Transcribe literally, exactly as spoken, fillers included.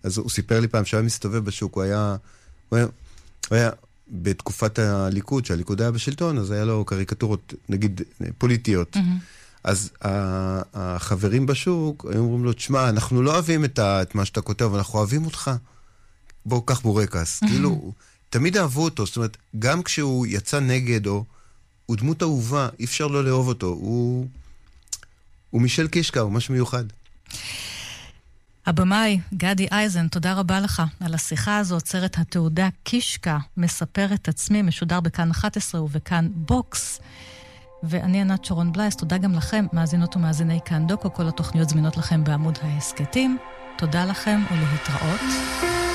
אז הוא סיפר לי פעם שהיה מסתובב בשוק, הוא היה, הוא היה, הוא היה בתקופת הליכוד, שהליכוד היה בשלטון, אז היה לו קריקטורות, נגיד, פוליטיות. אז החברים בשוק, היו אומרים לו, תשמע, אנחנו לא אוהבים את מה שאתה כותב, אבל אנחנו אוהבים אותך. בואו, קח בורקס. כאילו, תמיד אהבו אותו, זאת אומרת, גם כשהוא יצא נגד, או הוא דמות אהובה, אי אפשר לא לאהוב אותו. הוא, הוא מישל קישקה, הוא משהו מיוחד. הבמאי, גדי אייזן, תודה רבה לך על השיחה הזאת. סרט התעודה קישקה מספר את עצמי, משודר בכאן אחת עשרה ובכאן בוקס. ואני ענת שרון בלייס, תודה גם לכם, מאזינות ומאזיני כאן דוקו, כל התוכניות זמינות לכם בעמוד ההסקטים. תודה לכם ולהתראות.